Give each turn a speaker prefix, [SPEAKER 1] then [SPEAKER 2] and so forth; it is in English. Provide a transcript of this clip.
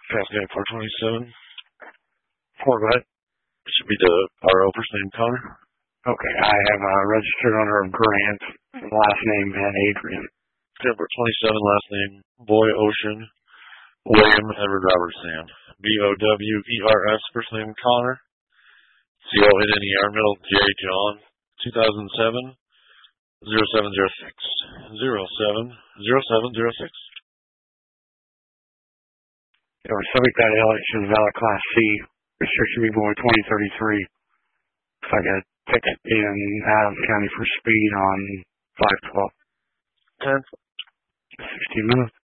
[SPEAKER 1] Fast name 427. Corvette. Should be the RO, first name Connor.
[SPEAKER 2] Okay, I have registered under Grant, last name Adrian.
[SPEAKER 1] Denver 27, last name Boy Ocean, William Edward Robert Sam. BOWERS, first name Connor. CONNER, middle J John. 2007 0706. 0706.
[SPEAKER 2] There was subject that election valid Class C, restriction be boy 2033. If I got a ticket in Adams County for speed on 512.
[SPEAKER 1] 10.
[SPEAKER 2] 16 minutes.